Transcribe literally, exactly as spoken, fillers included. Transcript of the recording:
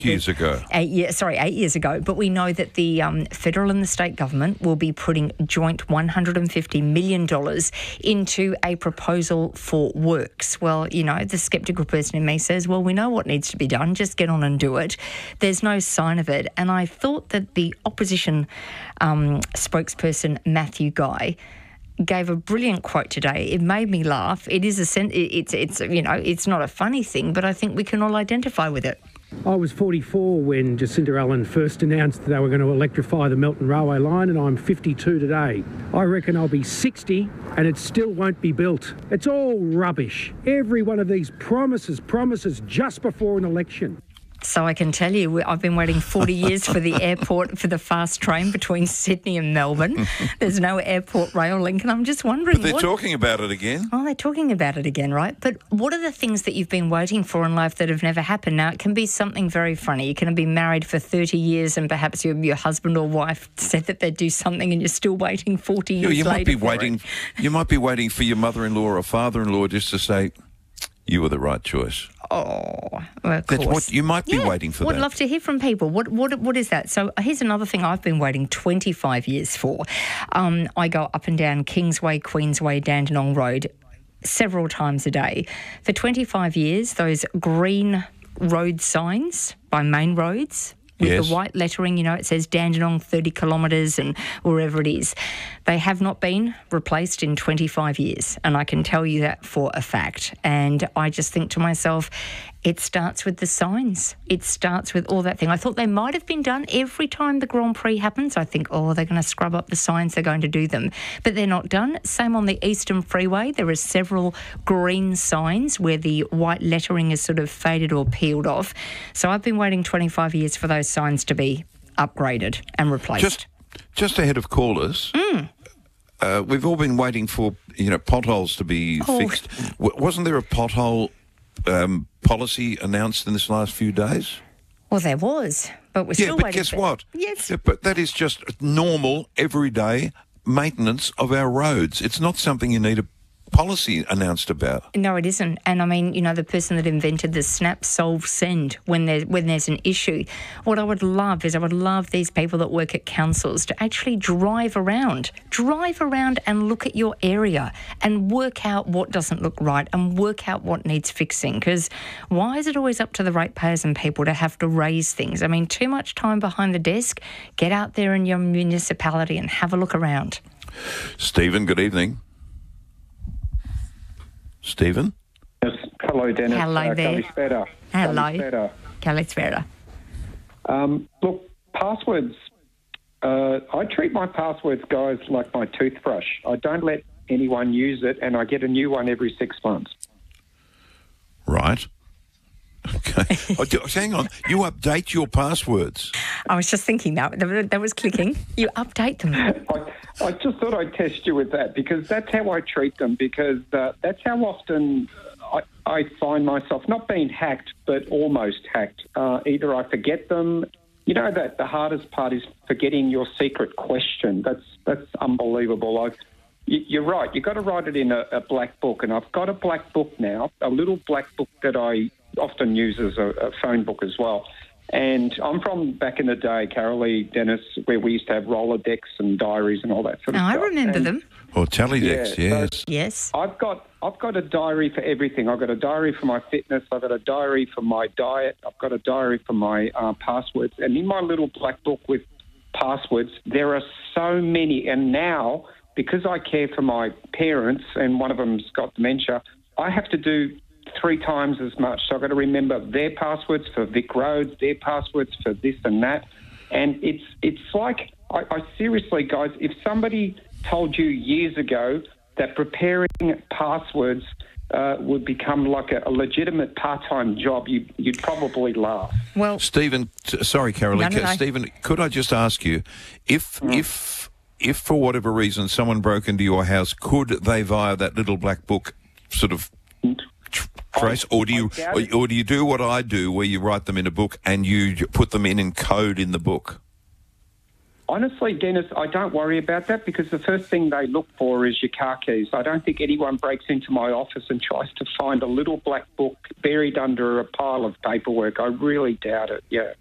years ago. Eight years, sorry, eight years ago. But we know that the um, federal and the state government will be putting joint one hundred fifty million dollars into a proposal for works. Well, you know, the sceptical person in me says, well, we know what needs to be done. Just get on and do it. There's no sign of it. And I thought that the opposition um, spokesperson, Matthew Guy, gave a brilliant quote today. It made me laugh. It is a sen- it's it's you know it's not a funny thing, but I think we can all identify with it. I was forty-four when Jacinda Allen first announced that they were going to electrify the Melton Railway line, and I'm fifty-two today. I reckon I'll be sixty and it still won't be built. It's all rubbish. Every one of these promises, promises just before an election. So I can tell you, I've been waiting forty years for the airport, for the fast train between Sydney and Melbourne. There's no airport rail link, and I'm just wondering... But they're what... talking about it again. Oh, they're talking about it again, right? But what are the things that you've been waiting for in life that have never happened? Now, it can be something very funny. You can be married for thirty years and perhaps your, your husband or wife said that they'd do something and you're still waiting forty years you, you later might be for waiting. it. You might be waiting for your mother-in-law or father-in-law just to say, you were the right choice. Oh, well, of That's course. what you might be yeah, waiting for. Would that. love to hear from people. What what what is that? So here's another thing I've been waiting twenty-five years for. Um, I go up and down Kingsway, Queensway, Dandenong Road several times a day. For twenty-five years, those green road signs by main roads with yes. the white lettering, you know, it says Dandenong thirty kilometres and wherever it is. They have not been replaced in twenty-five years, and I can tell you that for a fact. And I just think to myself, it starts with the signs. It starts with all that thing. I thought they might have been done every time the Grand Prix happens. I think, oh, they're going to scrub up the signs, they're going to do them. But they're not done. Same on the Eastern Freeway. There are several green signs where the white lettering is sort of faded or peeled off. So I've been waiting twenty-five years for those signs to be upgraded and replaced. Just, just ahead of callers, mm. uh, we've all been waiting for, you know, potholes to be oh. fixed. W- wasn't there a pothole um, policy announced in this last few days? Well, there was, but we're yeah, still but waiting. guess for what? Yes. Yeah, but that is just normal, everyday maintenance of our roads. It's not something you need a policy announced about. No, it isn't. And I mean, you know, the person that invented the snap, solve, send when there's when there's an issue. What I would love is I would love these people that work at councils to actually drive around, drive around and look at your area and work out what doesn't look right and work out what needs fixing. Because why is it always up to the ratepayers and people to have to raise things? I mean, too much time behind the desk. Get out there in your municipality and have a look around. Stephen, good evening. Stephen? Yes. Hello, Dennis. Hello uh, there. Kalispera. Hello. Kalispera. Kalispera. Um, look, passwords. Uh, I treat my passwords, guys, like my toothbrush. I don't let anyone use it, and I get a new one every six months. Right. Okay. Oh, do- hang on. You update your passwords. I was just thinking that. That was clicking. You update them. I, I just thought I'd test you with that because that's how I treat them because uh, that's how often I, I find myself not being hacked but almost hacked. Uh, either I forget them. You know that the hardest part is forgetting your secret question. That's that's unbelievable. I've, you, you're right. You've got to write it in a, a black book, and I've got a black book now, a little black book that I often use as a, a phone book as well. And I'm from back in the day, Carolee, Dennis, where we used to have Rolodex and diaries and all that sort of Oh, stuff. I remember and, them. Or Teledex, Yeah, yes. so- Yes. I've got I've got a diary for everything. I've got a diary for my fitness. I've got a diary for my diet. I've got a diary for my uh, passwords. And in my little black book with passwords, there are so many. And now, because I care for my parents and one of them's got dementia, I have to do three times as much. So I've got to remember their passwords for Vic Roads, their passwords for this and that. And it's it's like, I, I seriously, guys, if somebody told you years ago that preparing passwords uh, would become like a, a legitimate part-time job, you, you'd probably laugh. Well, Stephen, t- sorry, Carolee. No, no, no. Stephen, could I just ask you, if Mm. if if for whatever reason someone broke into your house, could they via that little black book sort of tr- trace, or do you I doubt or, it. or do you do what I do, where you write them in a book and you j- put them in in code in the book? Honestly, Dennis, I don't worry about that because the first thing they look for is your car keys. I don't think anyone breaks into my office and tries to find a little black book buried under a pile of paperwork. I really doubt it, yeah.